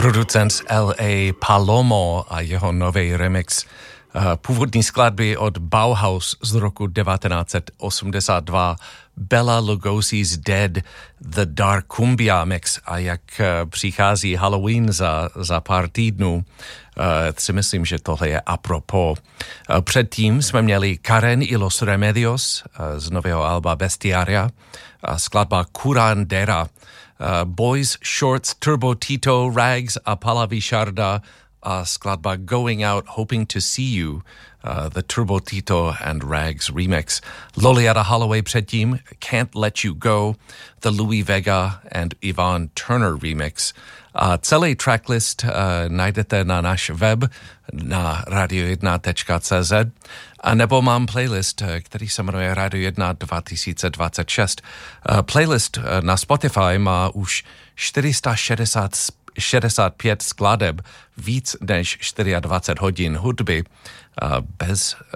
producent z LA Palomo a jeho nový remix původní skladby od Bauhaus z roku 1982 Bela Lugosi's Dead, The Dark Cumbia mix, a jak přichází Halloween za pár týdnů, si myslím, že tohle je apropos. Předtím jsme měli Karen y los Remedios z nového alba Bestiaria, skladba Curandera, Boys, Shorts, Turbo Tito, Rags a Pallavi Sharda a skladba Going Out Hoping to See You, the Turbo Tito and Rags remix. Loliata Holloway předtím, Can't Let You Go, the Louis Vega and Yvonne Turner remix. A celý tracklist najdete na náš web na radio1.cz, a nebo mám playlist, který se jmenuje Radio 1 2026. Playlist na Spotify má už 465 skladeb, víc než 24 hodin hudby, bez